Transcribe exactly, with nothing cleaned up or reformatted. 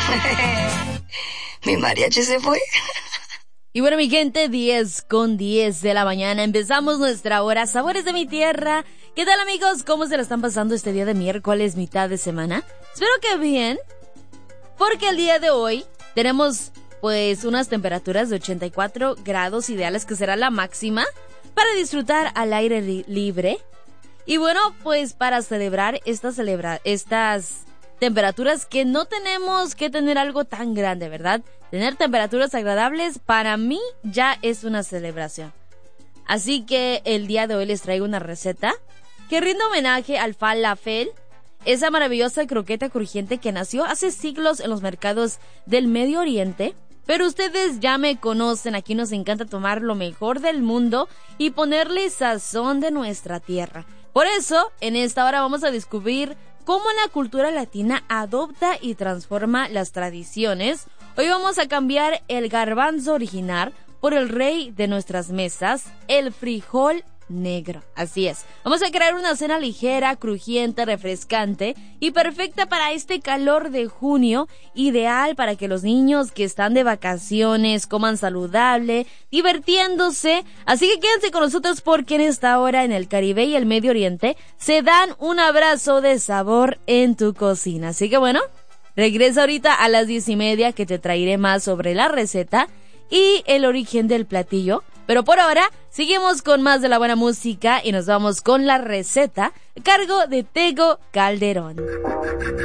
Mi mariachi se fue. Y bueno, mi gente, diez con diez de la mañana. Empezamos nuestra hora Sabores de mi Tierra. ¿Qué tal, amigos? ¿Cómo se la están pasando este día de miércoles, mitad de semana? Espero que bien, porque el día de hoy tenemos pues unas temperaturas de ochenta y cuatro grados ideales, que será la máxima, para disfrutar al aire li- libre. Y bueno, pues para celebrar estas, celebra- estas temperaturas que no tenemos que tener algo tan grande, ¿verdad? Tener temperaturas agradables para mí ya es una celebración. Así que el día de hoy les traigo una receta que rinde homenaje al falafel, esa maravillosa croqueta crujiente que nació hace siglos en los mercados del Medio Oriente. Pero ustedes ya me conocen, aquí nos encanta tomar lo mejor del mundo y ponerle sazón de nuestra tierra. Por eso, en esta hora vamos a descubrir cómo la cultura latina adopta y transforma las tradiciones. Hoy vamos a cambiar el garbanzo original por el rey de nuestras mesas, el frijol negro. Así es. Vamos a crear una cena ligera, crujiente, refrescante y perfecta para este calor de junio, ideal para que los niños que están de vacaciones coman saludable, divirtiéndose. Así que quédense con nosotros, porque en esta hora en el Caribe y el Medio Oriente se dan un abrazo de sabor en tu cocina. Así que bueno, regresa ahorita a las diez y media, que te traeré más sobre la receta y el origen del platillo. Pero por ahora, seguimos con más de la buena música y nos vamos con la receta a cargo de Tego Calderón.